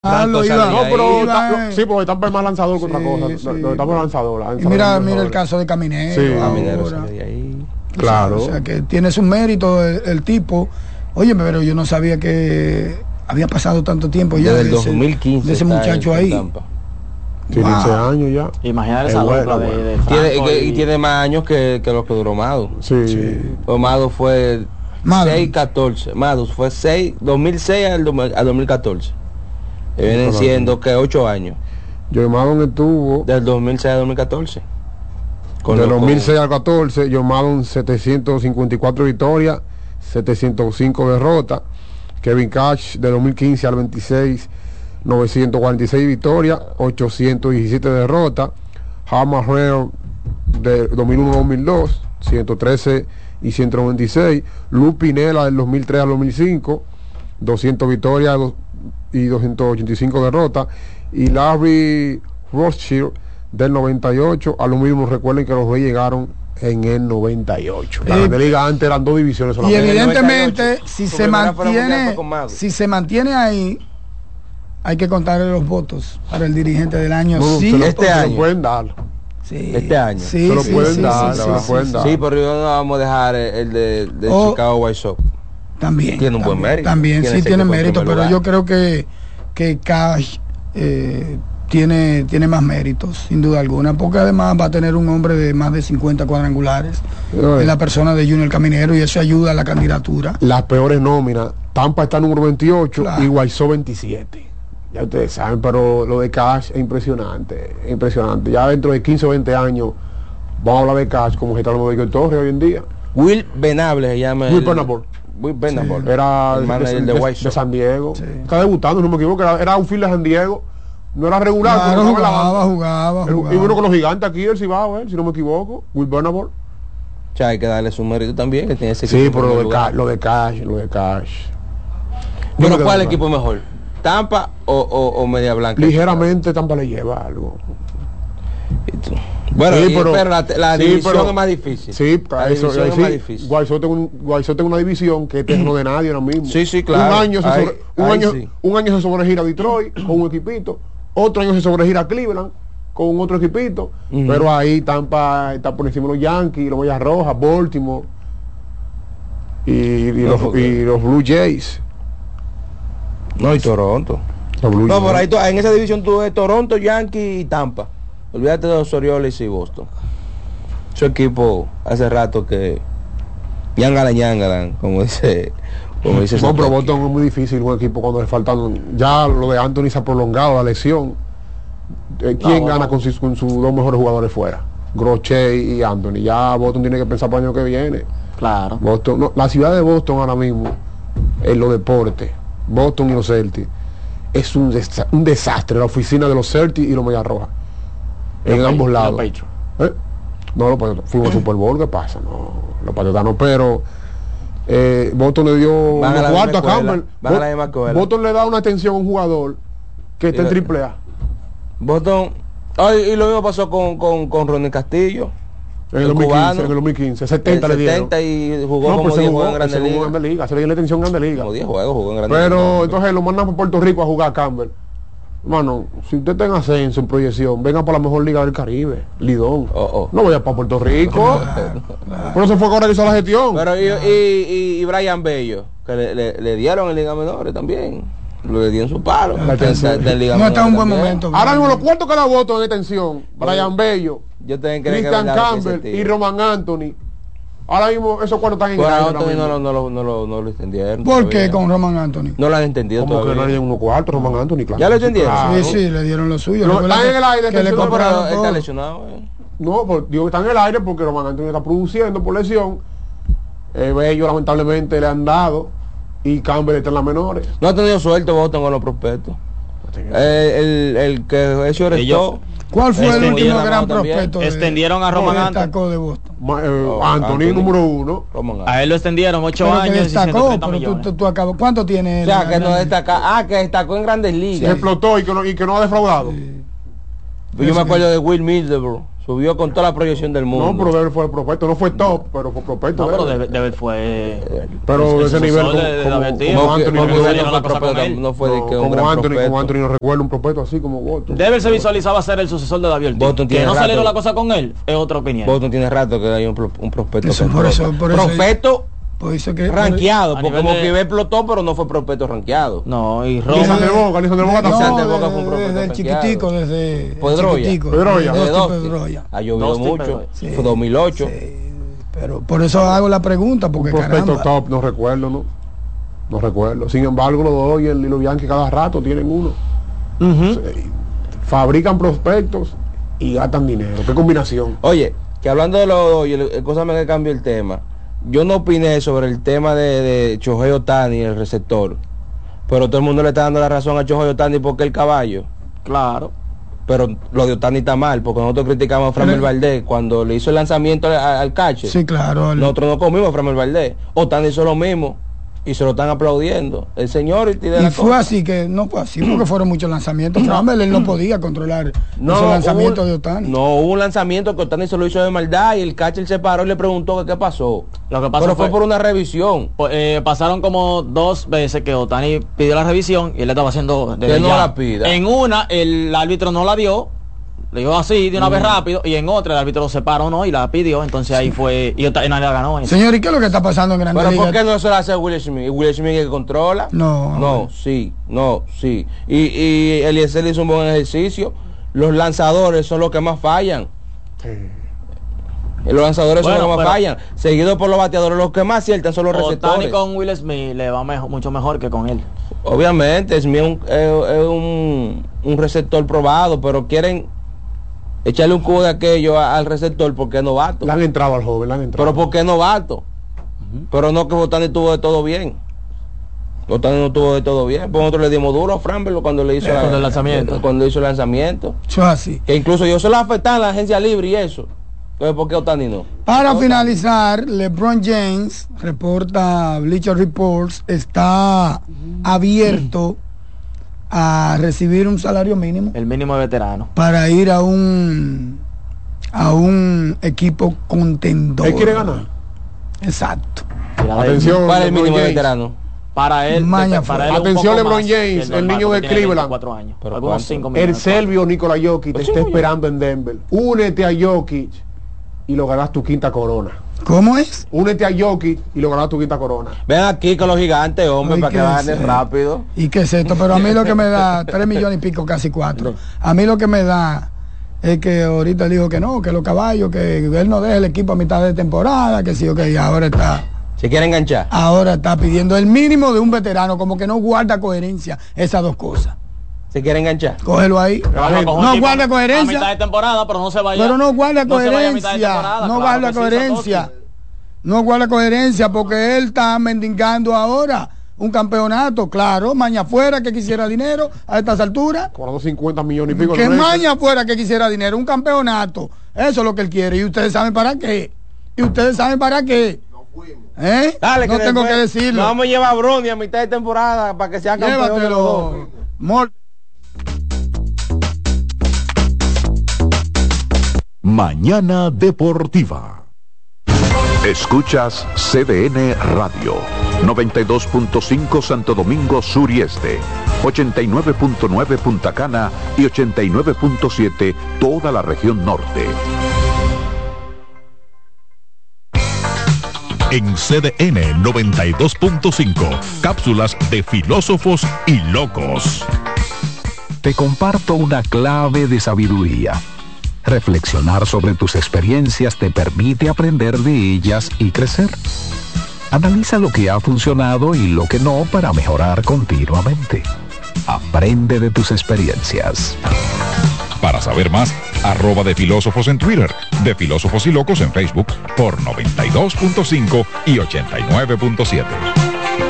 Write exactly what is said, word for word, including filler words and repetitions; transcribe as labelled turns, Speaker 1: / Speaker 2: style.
Speaker 1: Ah, lo iba,
Speaker 2: no, pero
Speaker 1: iba,
Speaker 2: está,
Speaker 1: eh.
Speaker 2: sí, porque está más lanzador que
Speaker 1: Sí,
Speaker 2: otra cosa.
Speaker 1: sí.
Speaker 2: Lo, lo estamos lanzador.
Speaker 1: Y
Speaker 2: lanzador
Speaker 1: mira,
Speaker 2: lanzador.
Speaker 1: mira el caso de Caminero.
Speaker 2: Sí.
Speaker 3: Caminero
Speaker 1: ahora.
Speaker 3: sale de ahí.
Speaker 2: Claro.
Speaker 1: O sea, que tiene su mérito el, el tipo. Oye, pero yo no sabía que había pasado tanto tiempo ya
Speaker 3: Desde el
Speaker 1: de ese,
Speaker 3: dos mil quince
Speaker 1: de ese
Speaker 3: está
Speaker 1: muchacho
Speaker 3: en
Speaker 1: ahí.
Speaker 3: Tampa.
Speaker 2: Tiene
Speaker 1: Wow.
Speaker 2: once años ya.
Speaker 4: Imagínate
Speaker 2: Es
Speaker 4: esa
Speaker 2: bueno,
Speaker 4: dupla de,
Speaker 2: bueno.
Speaker 4: de
Speaker 3: Tiene,
Speaker 4: Franco
Speaker 3: que- y
Speaker 4: y-
Speaker 3: tiene más años que, que lo que duró Mado.
Speaker 2: Sí.
Speaker 1: Sí.
Speaker 3: Pues Mado fue
Speaker 1: Mado.
Speaker 3: seis catorce. Mado fue seis, dos mil seis al, dos mil al dos mil catorce. Y vienen
Speaker 2: Claro.
Speaker 3: siendo que ocho años.
Speaker 2: Joe Maddon estuvo
Speaker 3: Del dos mil seis al dos mil catorce. Con
Speaker 2: de
Speaker 3: lo-
Speaker 2: dos
Speaker 3: con-
Speaker 2: mil seis al catorce. Joe Maddon setecientas cincuenta y cuatro victorias, setecientas cinco derrotas. Kevin Cash de dos mil quince al veintiséis, novecientas cuarenta y seis victorias, ochocientas diecisiete derrotas. Hammer Rare de dos mil uno a dos mil dos, ciento trece y ciento noventa y seis. Lou Pinella del dos mil tres al dos mil cinco, doscientas victorias dos- y doscientas ochenta y cinco derrotas. Y Larry Rothschild del noventa y ocho a lo mismo. Recuerden que los Reyes llegaron en el noventa y ocho. La
Speaker 1: Eh,
Speaker 2: Grande Liga antes eran dos divisiones
Speaker 1: Y
Speaker 2: solamente.
Speaker 1: evidentemente,
Speaker 3: noventa y ocho,
Speaker 1: si
Speaker 3: su
Speaker 1: se
Speaker 3: primera fuera mundial
Speaker 1: mantiene,
Speaker 3: fue con Mado.
Speaker 1: si se mantiene ahí, hay que contarle los votos para el dirigente del año.
Speaker 2: No,
Speaker 1: sí,
Speaker 2: se lo,
Speaker 3: este
Speaker 2: se lo
Speaker 3: año.
Speaker 2: pueden dar.
Speaker 1: sí,
Speaker 3: este año.
Speaker 1: Sí,
Speaker 2: Se lo
Speaker 1: sí,
Speaker 2: pueden
Speaker 1: sí,
Speaker 2: dar,
Speaker 1: sí,
Speaker 2: se lo
Speaker 1: sí,
Speaker 2: pueden
Speaker 1: sí,
Speaker 2: dar.
Speaker 3: Sí, pero yo no vamos a dejar el de, de
Speaker 1: Oh.
Speaker 3: Chicago White Sox.
Speaker 1: También.
Speaker 3: Tiene un buen
Speaker 1: también,
Speaker 3: mérito.
Speaker 1: También,
Speaker 3: Tiene
Speaker 1: sí
Speaker 3: ese
Speaker 1: tiene
Speaker 3: equipo en
Speaker 1: mérito,
Speaker 3: primer
Speaker 1: pero
Speaker 3: lugar.
Speaker 1: yo creo que, que Cash eh, tiene, tiene más méritos, sin duda alguna, porque además va a tener un hombre de más de cincuenta cuadrangulares
Speaker 2: Oye,
Speaker 1: en la persona de Junior Caminero, y eso ayuda a la candidatura.
Speaker 2: Las peores nóminas. Tampa está número veintiocho,
Speaker 1: Claro.
Speaker 2: y Guaysó veintisiete. Ya ustedes saben, pero lo de Cash es impresionante. Es impresionante. Ya dentro de quince o veinte años vamos a hablar de Cash como se está hablando de Miguel Torres hoy en día.
Speaker 3: Will Venable se llama.
Speaker 2: Will
Speaker 3: el-
Speaker 2: Venable.
Speaker 3: Will Venable.
Speaker 2: Era
Speaker 3: el manager
Speaker 2: de,
Speaker 3: de
Speaker 2: de-
Speaker 3: White
Speaker 2: de
Speaker 3: Sox.
Speaker 2: San Diego.
Speaker 1: Sí.
Speaker 2: Está debutando, no me equivoco. Era, era un field de San Diego. No era regular.
Speaker 1: Claro,
Speaker 2: pero estaba en la
Speaker 1: jugaba,
Speaker 2: banca.
Speaker 1: jugaba,
Speaker 2: Era-
Speaker 1: jugaba.
Speaker 2: Y uno con los gigantes aquí, el Cibao, eh, si no me equivoco. Will Venable.
Speaker 3: O sea, hay que darle su mérito también, que tiene ese
Speaker 2: Sí,
Speaker 3: equipo en
Speaker 2: pero lo
Speaker 3: primer
Speaker 2: de,
Speaker 3: lugar.
Speaker 2: Cash, lo de Cash, lo de Cash. Yo
Speaker 3: Pero
Speaker 2: me
Speaker 3: ¿cuál
Speaker 2: quedo
Speaker 3: equipo es mejor? ¿Tampa o, o, o Media Blanca?
Speaker 2: ligeramente Tampa le lleva algo.
Speaker 3: Y tú. Bueno,
Speaker 2: Sí,
Speaker 3: y-
Speaker 2: pero-
Speaker 3: pero, la, la
Speaker 2: sí,
Speaker 3: división
Speaker 2: pero-
Speaker 3: es más difícil.
Speaker 2: Sí,
Speaker 3: la
Speaker 2: eso,
Speaker 3: división
Speaker 2: eh,
Speaker 3: es
Speaker 2: sí,
Speaker 3: más difícil.
Speaker 2: Guaysó tiene un- Guaysó tiene una división que es terreno de nadie ahora mismo.
Speaker 3: Sí, sí, claro.
Speaker 2: Un año se,
Speaker 3: Ahí-
Speaker 2: sobre- un
Speaker 3: ahí
Speaker 2: año,
Speaker 3: sí.
Speaker 2: un año se sobregira Detroit con un equipito, otro año se sobregira Cleveland con otro equipito,
Speaker 3: Ujú.
Speaker 2: pero ahí Tampa está por encima de los Yankees, los Boyas Rojas, Baltimore y, y
Speaker 3: No,
Speaker 2: los,
Speaker 3: porque-
Speaker 2: y los Blue Jays.
Speaker 3: No, y Toronto.
Speaker 2: Los Blue
Speaker 3: No,
Speaker 2: Jays.
Speaker 3: por ahí tú- en esa división tú ves Toronto, Yankees y Tampa. Olvídate de los Orioles y Boston. Su equipo hace rato que ñangala ñangala, como dice, como dice
Speaker 2: No, pero
Speaker 3: Satoshi.
Speaker 2: Boston es muy difícil un equipo cuando le faltan. Ya lo de Anthony se ha prolongado la lesión. Eh, ¿Quién
Speaker 4: No,
Speaker 2: gana
Speaker 4: no.
Speaker 2: con, sus- con sus dos mejores jugadores fuera? Groche y Anthony. Ya Boston tiene que pensar para el año que viene.
Speaker 4: Claro.
Speaker 2: Boston, no, la ciudad de Boston ahora mismo, en los deportes, Boston y los Celtics, es un, desa- un desastre. La oficina de los Celtics y los Medias Rojas. En
Speaker 4: Los
Speaker 2: ambos
Speaker 4: Patri-
Speaker 2: lados.
Speaker 4: los Patriots.
Speaker 2: ¿Eh? No, los Patriotas. Fuimos al Super Bowl, ¿qué pasa? No, los Patriotas no, pero eh, Boston le dio
Speaker 3: Van a
Speaker 2: unos
Speaker 3: la
Speaker 2: cuartos a
Speaker 3: misma escuela,
Speaker 2: Campbell.
Speaker 3: van a la
Speaker 2: Bo-
Speaker 3: misma escuela.
Speaker 2: Boston le da una atención a un jugador que está en
Speaker 3: Sí,
Speaker 2: triple A.
Speaker 3: Boston. Ay, y lo mismo pasó con, con, con Ronnie Castillo.
Speaker 2: En el,
Speaker 3: El
Speaker 2: dos mil quince,
Speaker 3: cubano,
Speaker 2: en el dos mil quince, setenta le
Speaker 3: el
Speaker 2: dieron.
Speaker 3: setenta y jugó
Speaker 2: No,
Speaker 3: como
Speaker 2: pues se
Speaker 3: diez
Speaker 2: jugó,
Speaker 3: juegos en
Speaker 2: se
Speaker 3: Grandes
Speaker 2: jugó en
Speaker 3: Ligas.
Speaker 2: Grande Liga, se le dio la atención en Grande Liga.
Speaker 3: Como diez juegos jugó en Grandes
Speaker 2: Pero
Speaker 3: Ligas.
Speaker 2: entonces lo mandan para Puerto Rico a jugar a Campbell. Hermano, si usted está en ascenso, en proyección, venga para la mejor liga del Caribe, Lidón.
Speaker 3: Oh, oh.
Speaker 2: No vaya para Puerto Rico. Pero se fue ahora que hizo la gestión.
Speaker 3: Pero y, y, y, y Brian Bello, que le, le, le dieron en Liga Menores también. Le dieron su palo.
Speaker 2: La atención.
Speaker 3: De- de Liga
Speaker 1: No está en un
Speaker 3: Menores
Speaker 1: buen
Speaker 3: también.
Speaker 1: momento.
Speaker 2: Ahora mismo los cuartos que da voto en detención, Brian Bello,
Speaker 3: Yo también creo que
Speaker 2: Christian
Speaker 3: es verdad lo que
Speaker 2: Campbell
Speaker 3: dice el
Speaker 2: y
Speaker 3: tío.
Speaker 2: Roman Anthony. Ahora mismo esos cuartos están en
Speaker 3: Pero
Speaker 2: el
Speaker 3: a
Speaker 2: aire ahora
Speaker 3: Anthony no,
Speaker 2: mismo.
Speaker 3: lo- no, lo- no, lo- no lo extendieron.
Speaker 1: ¿Por qué
Speaker 3: todavía.
Speaker 1: con Roman Anthony?
Speaker 3: No lo han entendido
Speaker 2: Como que no
Speaker 3: todavía.
Speaker 2: le dieron unos cuartos, Roman Anthony, claro.
Speaker 3: ¿Ya lo entendieron?
Speaker 2: Claro.
Speaker 1: Sí, sí, le dieron lo suyo.
Speaker 2: No,
Speaker 1: Recuerda
Speaker 2: está en
Speaker 1: que-
Speaker 2: el aire,
Speaker 1: que le
Speaker 2: atención,
Speaker 3: No, pero
Speaker 1: compraron
Speaker 3: él está
Speaker 1: todo.
Speaker 3: lesionado. eh.
Speaker 2: No, pues digo que está en el aire porque Roman Anthony está produciendo por lesión. Eh, Bello lamentablemente le han dado y Campbell está en las menores.
Speaker 3: No ha tenido suerte Boston con los prospectos. Eh, el, el que es shortstop.
Speaker 4: Ellos-
Speaker 1: ¿Cuál fue el
Speaker 4: Extendieron
Speaker 1: último
Speaker 3: a
Speaker 1: gran
Speaker 3: Mao también.
Speaker 1: prospecto? de-
Speaker 4: Extendieron a
Speaker 1: que
Speaker 4: Roman Anthony.
Speaker 1: destacó de Boston?
Speaker 2: Ma- eh,
Speaker 3: Oh,
Speaker 2: Anthony,
Speaker 3: Anthony.
Speaker 2: número uno.
Speaker 3: Roman Anthony.
Speaker 4: A él lo extendieron ocho
Speaker 1: Pero que
Speaker 4: años y ciento
Speaker 1: destacó,
Speaker 4: treinta
Speaker 1: pero tú,
Speaker 4: millones.
Speaker 1: tú, tú acabas. ¿Cuánto tiene?
Speaker 3: O
Speaker 1: él
Speaker 3: sea,
Speaker 1: en
Speaker 3: que no
Speaker 1: la-
Speaker 3: destaca. Ah, que destacó en Grandes
Speaker 2: Se
Speaker 3: Ligas.
Speaker 2: explotó y que no, y que no ha defraudado.
Speaker 3: Yo me acuerdo de Will Middleborough. Subió con toda la proyección del mundo.
Speaker 2: No, pero Devers fue el prospecto, no fue top, pero fue prospecto.
Speaker 4: No, pero
Speaker 2: Devers.
Speaker 4: Devers fue...
Speaker 2: Pero de ese nivel como,
Speaker 4: de, de
Speaker 2: como,
Speaker 4: David
Speaker 2: como, como
Speaker 3: que-
Speaker 2: Anthony,
Speaker 3: como
Speaker 2: no,
Speaker 3: que
Speaker 2: no,
Speaker 3: no
Speaker 4: la
Speaker 3: fue
Speaker 4: cosa con
Speaker 3: prospecto,
Speaker 4: él.
Speaker 3: no fue de que un
Speaker 2: como
Speaker 3: gran
Speaker 2: Anthony,
Speaker 3: prospecto.
Speaker 2: como Anthony no recuerdo un prospecto así como Boston.
Speaker 4: Devers se visualizaba ser el sucesor de David Ortiz.
Speaker 3: Boston
Speaker 4: Que
Speaker 3: tiene
Speaker 4: no
Speaker 3: rato.
Speaker 4: salieron la cosa con él, es otra opinión.
Speaker 3: Boston tiene rato que hay un, pro- un prospecto.
Speaker 1: Eso,
Speaker 3: que
Speaker 1: por
Speaker 3: explota.
Speaker 1: eso- por eso-
Speaker 3: prospecto
Speaker 1: Por eso que
Speaker 3: rankeado,
Speaker 4: a
Speaker 3: porque
Speaker 4: nivel
Speaker 3: como
Speaker 4: de-
Speaker 3: que explotó, pero no fue prospecto rankeado.
Speaker 4: No, y
Speaker 2: Ni
Speaker 4: Romo...
Speaker 2: Sander Boga, ni Sander Boga
Speaker 1: no,
Speaker 2: tampoco.
Speaker 3: Sander Boga fue un
Speaker 1: desde,
Speaker 3: prospecto
Speaker 1: desde el
Speaker 3: rankeado.
Speaker 1: chiquitico, desde el
Speaker 3: Pedroya.
Speaker 1: chiquitico,
Speaker 2: Pedroya.
Speaker 1: desde
Speaker 3: De
Speaker 1: Dusty
Speaker 3: Dusty.
Speaker 1: Pedroya.
Speaker 3: Ha llovido
Speaker 4: Dusty
Speaker 3: mucho.
Speaker 4: Pedroya.
Speaker 1: Sí.
Speaker 3: Fue dos mil ocho.
Speaker 1: Sí, pero por eso hago la pregunta, porque
Speaker 2: Un prospecto
Speaker 1: caramba,
Speaker 2: top, no recuerdo, ¿no? No recuerdo. Sin embargo, los dos y el Lilo Bianchi cada rato tienen uno.
Speaker 4: Ujú.
Speaker 2: Sí. Fabrican prospectos y gastan dinero. ¿Qué combinación?
Speaker 3: Oye, que hablando de los dos, y el- cosa me que cambio el tema. Yo no opiné sobre el tema de, de Shohei Ohtani, el receptor. Pero todo el mundo le está dando la razón a Shohei Ohtani porque el caballo.
Speaker 4: Claro.
Speaker 3: Pero lo de Ohtani está mal, porque nosotros criticamos a Framber
Speaker 1: Pero-
Speaker 3: Valdés cuando le hizo el lanzamiento al, al catcher.
Speaker 1: sí, claro, el-
Speaker 3: Nosotros no comimos a Framber Valdés. Ohtani hizo lo mismo y se lo están aplaudiendo. El señor y de
Speaker 1: y
Speaker 3: la
Speaker 1: fue
Speaker 3: cosa.
Speaker 1: así que no fue así porque fueron muchos lanzamientos. Framber, él no podía controlar
Speaker 3: No,
Speaker 1: esos lanzamientos
Speaker 3: hubo-
Speaker 1: de Ohtani.
Speaker 3: No, hubo un lanzamiento que Ohtani se lo hizo de maldad y el catcher se paró y le preguntó que qué pasó.
Speaker 4: Lo que pasó
Speaker 3: Pero fue,
Speaker 4: fue-
Speaker 3: por una revisión.
Speaker 4: Pues, eh, pasaron como dos veces que Otani pidió la revisión y él estaba haciendo
Speaker 3: Que no
Speaker 4: ya.
Speaker 3: la pida.
Speaker 4: En una el árbitro no la dio, le dijo así de una vez rápido, y en otra el árbitro se paró no y la pidió, entonces ahí fue y Otani la ganó. Eso.
Speaker 1: Señor, ¿y qué es lo que está pasando en Grandes
Speaker 3: Pero ¿por
Speaker 1: Ligas?
Speaker 3: qué no se lo hace Will Smith? ¿Will Smith es el que controla?
Speaker 1: No.
Speaker 3: No, sí, no, sí. Y, y Eliezer hizo un buen ejercicio. Los lanzadores son los que más fallan. Los lanzadores
Speaker 4: Bueno,
Speaker 3: son los que más
Speaker 4: pero-
Speaker 3: fallan. Seguidos por los bateadores, los que más aciertan son los
Speaker 4: Otani
Speaker 3: receptores.
Speaker 4: con Will Smith le va mejor, mucho mejor que con él.
Speaker 3: Obviamente, Smith es, un, es- es un, un receptor probado, pero quieren echarle un cubo de aquello a- al receptor porque es novato.
Speaker 2: Le han entrado al joven, le han entrado.
Speaker 3: Pero porque es novato. Pero no que Otani tuvo de todo bien. Otani no tuvo de todo bien. Pues nosotros le dimos duro a Framber cuando le hizo la-
Speaker 4: Cuando el lanzamiento.
Speaker 3: Cuando hizo el lanzamiento.
Speaker 1: Eso es así.
Speaker 3: Que incluso yo se lo afectaba en la agencia libre y eso. Entonces, ¿por qué Otani no?
Speaker 1: Para
Speaker 3: Otani.
Speaker 1: finalizar, LeBron James, reporta Bleacher Reports, está abierto a recibir un salario mínimo
Speaker 4: El mínimo de veterano.
Speaker 1: para ir a un a un equipo contendor.
Speaker 2: Él quiere ganar.
Speaker 1: Exacto.
Speaker 4: Mira,
Speaker 2: Atención,
Speaker 3: ¿Cuál es el
Speaker 2: LeBron
Speaker 3: mínimo de
Speaker 2: James.
Speaker 3: veterano?
Speaker 4: Para él,
Speaker 1: Maña
Speaker 4: para
Speaker 1: fue.
Speaker 4: él un
Speaker 2: Atención,
Speaker 4: poco
Speaker 2: LeBron
Speaker 4: más que
Speaker 2: James, el
Speaker 4: normal,
Speaker 2: niño
Speaker 4: porque
Speaker 2: de
Speaker 4: tiene
Speaker 2: Cleveland.
Speaker 4: veinticuatro años.
Speaker 3: ¿Pero
Speaker 4: Algunos
Speaker 3: cuánto?
Speaker 4: cinco
Speaker 2: El
Speaker 4: millones.
Speaker 2: serbio Nikola Jokic te
Speaker 3: Pues
Speaker 2: está
Speaker 3: sí,
Speaker 2: esperando en Denver. Únete a Jokic y lograrás tu quinta corona.
Speaker 1: ¿Cómo es?
Speaker 2: Únete a Jokic y lograrás tu quinta corona.
Speaker 3: Ven aquí con los gigantes, hombre,
Speaker 1: Ay,
Speaker 3: para que
Speaker 1: qué
Speaker 3: ganen
Speaker 1: sé.
Speaker 3: rápido.
Speaker 1: ¿Y qué es esto? Pero a mí lo que me da tres millones y pico, casi cuatro. A mí lo que me da es que ahorita dijo que no, que los caballos, que él no deja el equipo a mitad de temporada, que sí, ok, y ahora está,
Speaker 3: ¿Se quiere enganchar?
Speaker 1: ahora está pidiendo el mínimo de un veterano, como que no guarda coherencia esas dos cosas.
Speaker 3: ¿Se quiere enganchar?
Speaker 1: Cógelo ahí.
Speaker 2: La gente-
Speaker 4: Con un
Speaker 1: No
Speaker 4: equipo
Speaker 1: guarda
Speaker 4: A mitad
Speaker 1: coherencia,
Speaker 4: de temporada, pero no se vaya.
Speaker 1: pero no guarda
Speaker 4: no se vaya a mitad de
Speaker 1: coherencia,
Speaker 4: temporada,
Speaker 1: no
Speaker 4: claro
Speaker 1: guarda
Speaker 4: que sí,
Speaker 1: coherencia,
Speaker 4: Satoshi.
Speaker 1: no guarda coherencia porque él está mendigando ahora un campeonato, claro, maña fuera que quisiera dinero a estas alturas.
Speaker 2: Cobrando cincuenta millones y pico.
Speaker 1: Que
Speaker 2: al mes.
Speaker 1: maña fuera que quisiera dinero, un campeonato. Eso es lo que él quiere. Y ustedes saben para qué. Y ustedes saben para qué. ¿Eh?
Speaker 3: Dale,
Speaker 1: no
Speaker 3: que
Speaker 1: tengo que
Speaker 3: después
Speaker 1: decirlo.
Speaker 3: nos vamos a llevar a Brony a mitad de temporada para que sea campeón de los dos.
Speaker 1: Llévatelo. Mor-
Speaker 5: Mañana Deportiva. Escuchas C D N Radio, noventa y dos punto cinco Santo Domingo Sur y Este, ochenta y nueve punto nueve Punta Cana y ochenta y nueve punto siete toda la región norte. En C D N noventa y dos punto cinco, cápsulas de filósofos y locos.
Speaker 6: Te comparto una clave de sabiduría. Reflexionar sobre tus experiencias te permite aprender de ellas y crecer. Analiza lo que ha funcionado y lo que no para mejorar continuamente. Aprende de tus experiencias.
Speaker 7: Para saber más, arroba de filósofos en Twitter, de filósofos y locos en Facebook por noventa y dos punto cinco y ochenta y nueve punto siete.